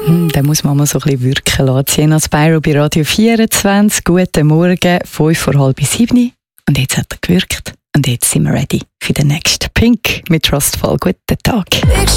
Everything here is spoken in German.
Da muss man mal so ein bisschen wirken lassen. Sienna Spyro bei Radio 24. Guten Morgen, 6:45. Und jetzt hat er gewirkt. Und jetzt sind wir ready für den nächsten Pink mit Trustfall. Guten Tag.